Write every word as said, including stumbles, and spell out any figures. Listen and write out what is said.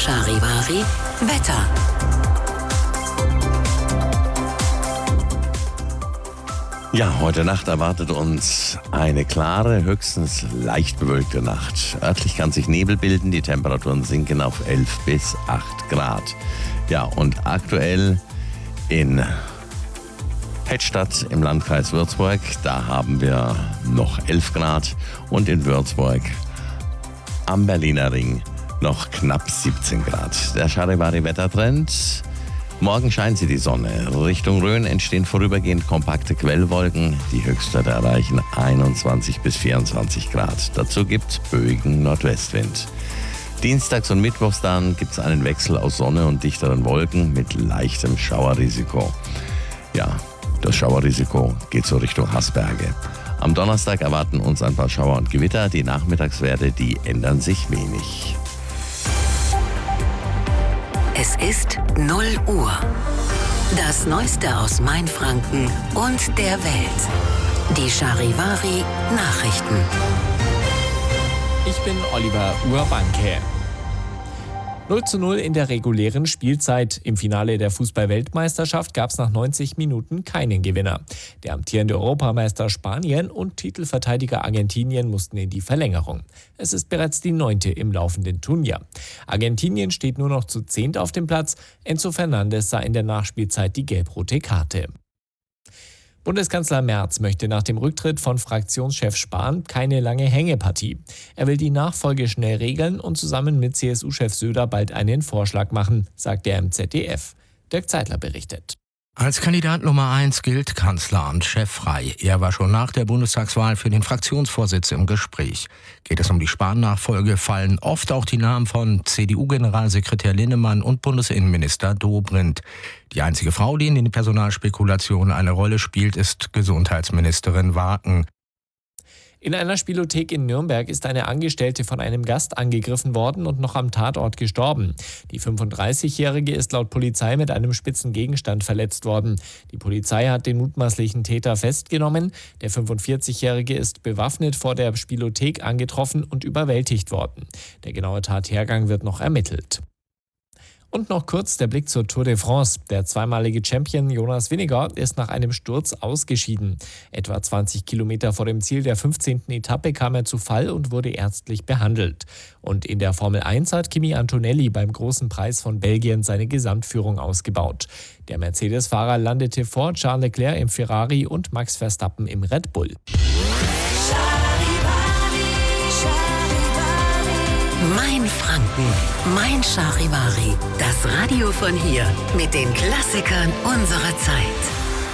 Charivari Wetter. Ja, heute Nacht erwartet uns eine klare, höchstens leicht bewölkte Nacht. Örtlich kann sich Nebel bilden, die Temperaturen sinken auf elf bis acht Grad. Ja, und aktuell in Hettstadt im Landkreis Würzburg, da haben wir noch elf Grad und in Würzburg am Berliner Ring noch knapp siebzehn Grad. Der Charivari-Wettertrend: morgen scheint sie die Sonne. Richtung Rhön entstehen vorübergehend kompakte Quellwolken. Die Höchstwerte erreichen einundzwanzig bis vierundzwanzig Grad. Dazu gibt es böigen Nordwestwind. Dienstags und Mittwochs dann gibt es einen Wechsel aus Sonne und dichteren Wolken mit leichtem Schauerrisiko. Ja, das Schauerrisiko geht so Richtung Haßberge. Am Donnerstag erwarten uns ein paar Schauer und Gewitter. Die Nachmittagswerte, die ändern sich wenig. Es ist null Uhr. Das Neueste aus Mainfranken und der Welt. Die Charivari Nachrichten. Ich bin Oliver Urbanke. null zu null in der regulären Spielzeit. Im Finale der Fußball-Weltmeisterschaft gab es nach neunzig Minuten keinen Gewinner. Der amtierende Europameister Spanien und Titelverteidiger Argentinien mussten in die Verlängerung. Es ist bereits die neunte im laufenden Turnier. Argentinien steht nur noch zu zehnt auf dem Platz. Enzo Fernandes sah in der Nachspielzeit die gelb-rote Karte. Bundeskanzler Merz möchte nach dem Rücktritt von Fraktionschef Spahn keine lange Hängepartie. Er will die Nachfolge schnell regeln und zusammen mit C S U-Chef Söder bald einen Vorschlag machen, sagt er im Z D F. Dirk Zeitler berichtet. Als Kandidat Nummer eins gilt Kanzleramt-Chef frei. Er war schon nach der Bundestagswahl für den Fraktionsvorsitz im Gespräch. Geht es um die Spahn-Nachfolge, fallen oft auch die Namen von C D U-Generalsekretär Linnemann und Bundesinnenminister Dobrindt. Die einzige Frau, die in den Personalspekulationen eine Rolle spielt, ist Gesundheitsministerin Waken. In einer Spielothek in Nürnberg ist eine Angestellte von einem Gast angegriffen worden und noch am Tatort gestorben. Die fünfunddreißigjährige ist laut Polizei mit einem spitzen Gegenstand verletzt worden. Die Polizei hat den mutmaßlichen Täter festgenommen. Der fünfundvierzigjährige ist bewaffnet vor der Spielothek angetroffen und überwältigt worden. Der genaue Tathergang wird noch ermittelt. Und noch kurz der Blick zur Tour de France. Der zweimalige Champion Jonas Vingegaard ist nach einem Sturz ausgeschieden. Etwa zwanzig Kilometer vor dem Ziel der fünfzehnten Etappe kam er zu Fall und wurde ärztlich behandelt. Und in der Formel eins hat Kimi Antonelli beim Großen Preis von Belgien seine Gesamtführung ausgebaut. Der Mercedes-Fahrer landete vor Charles Leclerc im Ferrari und Max Verstappen im Red Bull. Mein Franken, mein Charivari. Das Radio von hier mit den Klassikern unserer Zeit.